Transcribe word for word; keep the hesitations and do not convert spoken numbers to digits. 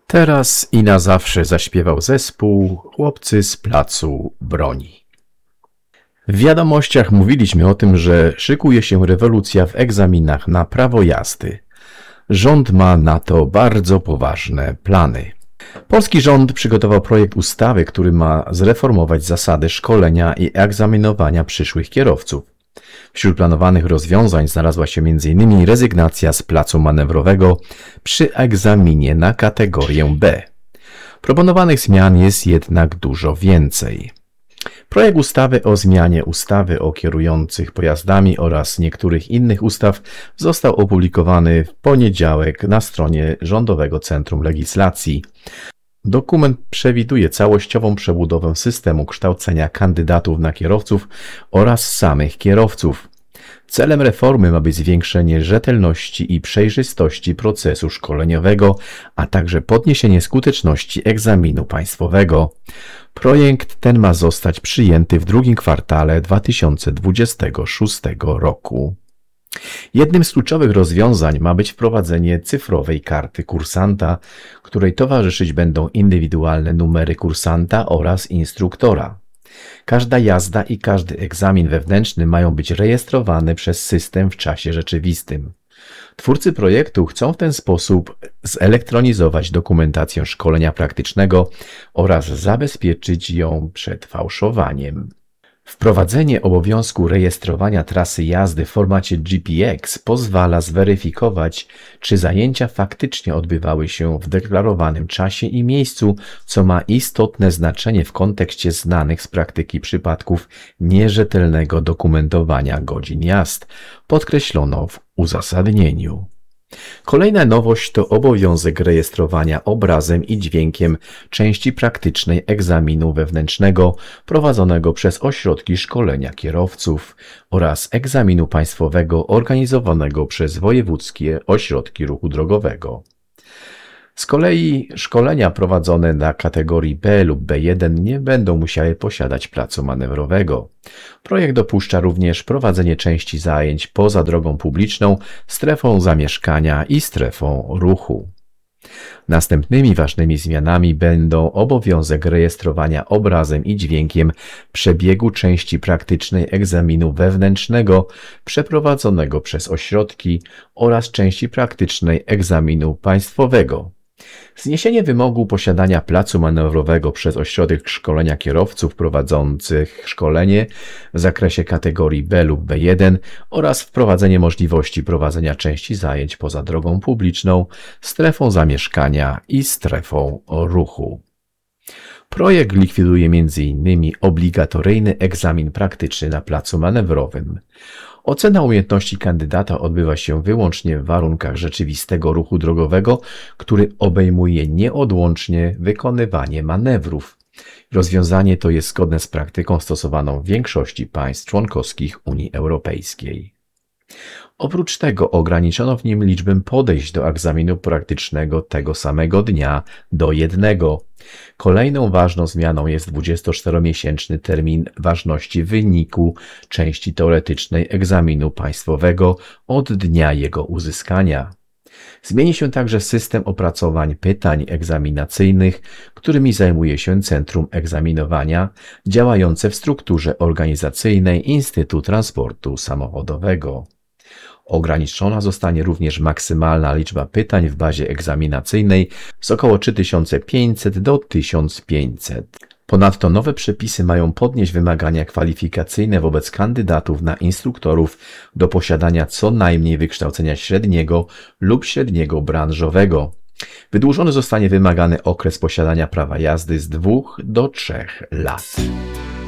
Teraz i na zawsze zaśpiewał zespół Chłopcy z Placu Broni. W wiadomościach mówiliśmy o tym, że szykuje się rewolucja w egzaminach na prawo jazdy. Rząd ma na to bardzo poważne plany. Polski rząd przygotował projekt ustawy, który ma zreformować zasady szkolenia i egzaminowania przyszłych kierowców. Wśród planowanych rozwiązań znalazła się między innymi rezygnacja z placu manewrowego przy egzaminie na kategorię B. Proponowanych zmian jest jednak dużo więcej. Projekt ustawy o zmianie ustawy o kierujących pojazdami oraz niektórych innych ustaw został opublikowany w poniedziałek na stronie Rządowego Centrum Legislacji. Dokument przewiduje całościową przebudowę systemu kształcenia kandydatów na kierowców oraz samych kierowców. Celem reformy ma być zwiększenie rzetelności i przejrzystości procesu szkoleniowego, a także podniesienie skuteczności egzaminu państwowego. Projekt ten ma zostać przyjęty w drugim kwartale dwa tysiące dwudziestego szóstego roku. Jednym z kluczowych rozwiązań ma być wprowadzenie cyfrowej karty kursanta, której towarzyszyć będą indywidualne numery kursanta oraz instruktora. Każda jazda i każdy egzamin wewnętrzny mają być rejestrowane przez system w czasie rzeczywistym. Twórcy projektu chcą w ten sposób zelektronizować dokumentację szkolenia praktycznego oraz zabezpieczyć ją przed fałszowaniem. Wprowadzenie obowiązku rejestrowania trasy jazdy w formacie G P X pozwala zweryfikować, czy zajęcia faktycznie odbywały się w deklarowanym czasie i miejscu, co ma istotne znaczenie w kontekście znanych z praktyki przypadków nierzetelnego dokumentowania godzin jazd, podkreślono w uzasadnieniu. Kolejna nowość to obowiązek rejestrowania obrazem i dźwiękiem części praktycznej egzaminu wewnętrznego prowadzonego przez ośrodki szkolenia kierowców oraz egzaminu państwowego organizowanego przez wojewódzkie ośrodki ruchu drogowego. Z kolei szkolenia prowadzone na kategorii B lub B jeden nie będą musiały posiadać placu manewrowego. Projekt dopuszcza również prowadzenie części zajęć poza drogą publiczną, strefą zamieszkania i strefą ruchu. Następnymi ważnymi zmianami będą obowiązek rejestrowania obrazem i dźwiękiem przebiegu części praktycznej egzaminu wewnętrznego przeprowadzonego przez ośrodki oraz części praktycznej egzaminu państwowego. Zniesienie wymogu posiadania placu manewrowego przez ośrodek szkolenia kierowców prowadzących szkolenie w zakresie kategorii B lub B jeden oraz wprowadzenie możliwości prowadzenia części zajęć poza drogą publiczną, strefą zamieszkania i strefą ruchu. Projekt likwiduje między innymi obligatoryjny egzamin praktyczny na placu manewrowym. Ocena umiejętności kandydata odbywa się wyłącznie w warunkach rzeczywistego ruchu drogowego, który obejmuje nieodłącznie wykonywanie manewrów. Rozwiązanie to jest zgodne z praktyką stosowaną w większości państw członkowskich Unii Europejskiej. Oprócz tego ograniczono w nim liczbę podejść do egzaminu praktycznego tego samego dnia do jednego. Kolejną ważną zmianą jest dwudziestoczteromiesięczny termin ważności wyniku części teoretycznej egzaminu państwowego od dnia jego uzyskania. Zmieni się także system opracowań pytań egzaminacyjnych, którymi zajmuje się Centrum Egzaminowania, działające w strukturze organizacyjnej Instytutu Transportu Samochodowego. Ograniczona zostanie również maksymalna liczba pytań w bazie egzaminacyjnej z około trzy tysiące pięćset do tysiąc pięćset. Ponadto nowe przepisy mają podnieść wymagania kwalifikacyjne wobec kandydatów na instruktorów do posiadania co najmniej wykształcenia średniego lub średniego branżowego. Wydłużony zostanie wymagany okres posiadania prawa jazdy z dwóch do trzech lat.